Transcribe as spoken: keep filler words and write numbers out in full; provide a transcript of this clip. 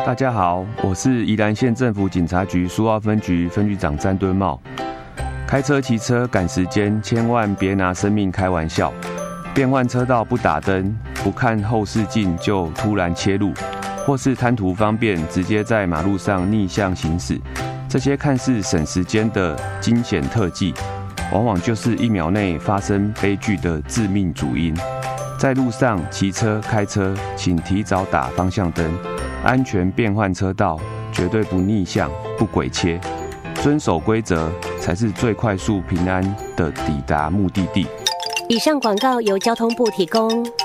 大家好，我是宜兰县政府警察局苏澳分局分局长詹敦茂。开车骑车赶时间，千万别拿生命开玩笑。变换车道不打灯，不看后视镜就突然切入，或是贪图方便，直接在马路上逆向行驶。这些看似省时间的惊险特技，往往就是一秒内发生悲剧的致命主因。在路上骑车、开车，请提早打方向灯，安全变换车道，绝对不逆向、不鬼切，遵守规则才是最快速、平安的抵达目的地。 以上广告由交通部提供。